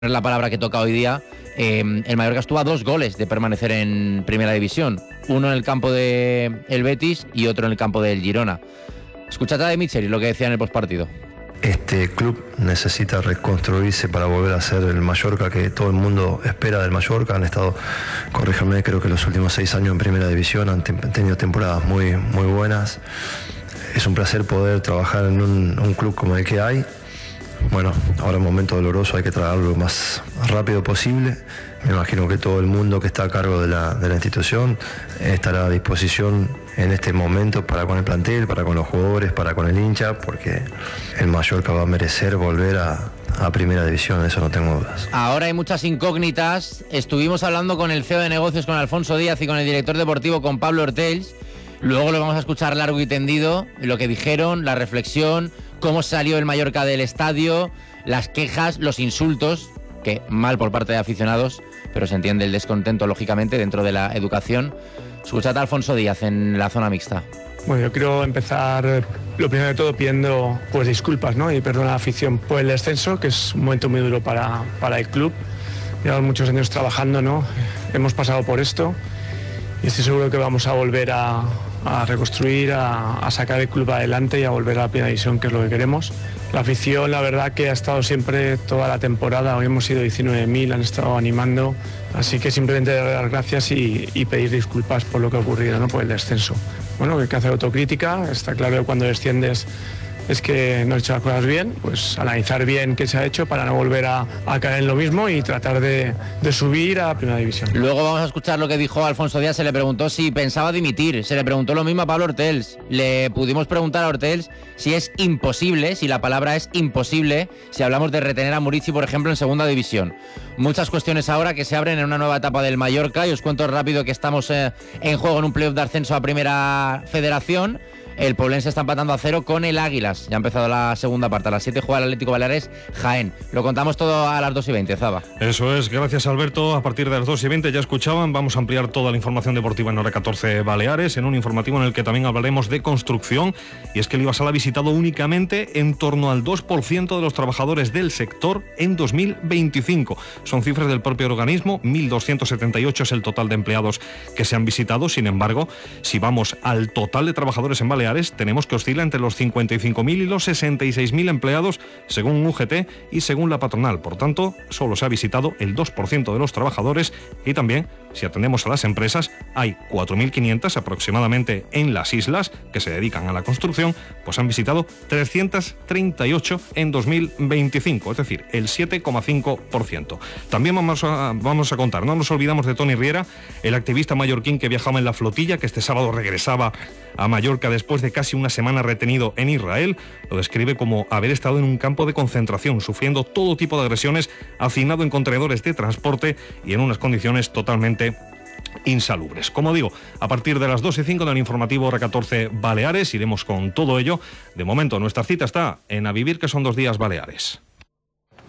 es la palabra que toca hoy día, el Mallorca estuvo a 2 goles de permanecer en Primera División. Uno en el campo del Betis y otro en el campo del Girona. Escuchad a de Micheli lo que decía en el postpartido. Este club necesita reconstruirse para volver a ser el Mallorca que todo el mundo espera del Mallorca. Han estado, corríjame, creo que los últimos 6 años en Primera División han tenido temporadas muy buenas. Es un placer poder trabajar en un club como el que hay. Bueno, ahora es un momento doloroso, hay que trabajarlo lo más rápido posible. Me imagino que todo el mundo que está a cargo de la institución estará a disposición en este momento para con el plantel, para con los jugadores, para con el hincha, porque el Mallorca va a merecer volver a Primera División, eso no tengo dudas. Ahora hay muchas incógnitas. Estuvimos hablando con el CEO de negocios, con Alfonso Díaz, y con el director deportivo, con Pablo Ortells. Luego lo vamos a escuchar largo y tendido, lo que dijeron, la reflexión, cómo salió el Mallorca del estadio, las quejas, los insultos, que mal por parte de aficionados, pero se entiende el descontento, lógicamente, dentro de la educación. Escuchad a Alfonso Díaz en la zona mixta. Bueno, yo quiero empezar, lo primero de todo, pidiendo pues disculpas, ¿no? Y perdón a la afición por el descenso, que es un momento muy duro para el club. Llevamos muchos años trabajando, ¿no? Hemos pasado por esto y estoy seguro que vamos a volver a reconstruir, a sacar el club adelante y a volver a la Primera División, que es lo que queremos. La afición, la verdad, que ha estado siempre toda la temporada. Hoy hemos sido 19.000, han estado animando. Así que simplemente dar las gracias y pedir disculpas por lo que ha ocurrido, ¿no? Por el descenso. Bueno, hay que hacer autocrítica. Está claro que cuando desciendes es que no has hecho las cosas bien, pues analizar bien qué se ha hecho para no volver a caer en lo mismo y tratar de subir a Primera División. Luego vamos a escuchar lo que dijo Alfonso Díaz. Se le preguntó si pensaba dimitir, se le preguntó lo mismo a Pablo Ortells. Le pudimos preguntar a Ortells si es imposible, si la palabra es imposible, si hablamos de retener a Muricy, por ejemplo, en Segunda División. Muchas cuestiones ahora que se abren en una nueva etapa del Mallorca, y os cuento rápido que estamos en juego en un playoff de ascenso a Primera Federación. El Poblense está empatando a 0 con el Águilas. Ya ha empezado la segunda parte. A las 7 juega el Atlético Baleares Jaén. Lo contamos todo a las 2:20, Zaba. Eso es, gracias Alberto. A partir de las 2:20 ya escuchaban, vamos a ampliar toda la información deportiva en Hora 14 Baleares, en un informativo en el que también hablaremos de construcción. Y es que el Ibasal ha visitado únicamente en torno al 2% de los trabajadores del sector en 2025. Son cifras del propio organismo, 1.278 es el total de empleados que se han visitado. Sin embargo, si vamos al total de trabajadores en Baleares, tenemos que oscila entre los 55.000 y los 66.000 empleados, según UGT y según la patronal. Por tanto, solo se ha visitado el 2% de los trabajadores, y también, si atendemos a las empresas, hay 4.500 aproximadamente en las islas que se dedican a la construcción, pues han visitado 338 en 2025, es decir, el 7,5%. También vamos a contar, no nos olvidamos de Toni Riera, el activista mallorquín que viajaba en la flotilla, que este sábado regresaba a Mallorca después de casi una semana retenido en Israel. Lo describe como haber estado en un campo de concentración, sufriendo todo tipo de agresiones, hacinado en contenedores de transporte y en unas condiciones totalmente insalubres. Como digo, a partir de las 2:05 del informativo Hora 14 Baleares iremos con todo ello. De momento nuestra cita está en A Vivir, que son 2 días Baleares.